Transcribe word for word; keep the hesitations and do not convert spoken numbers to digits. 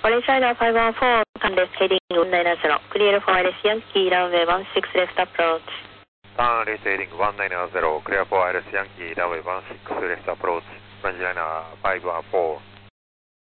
Orange Rider five one four, Candace heading one nine zero, clear for Iris Yankee, runway one six left approach. Turn left heading one nine zero, clear for Iris Yankee, runway one six left approach, Orange Rider five one four.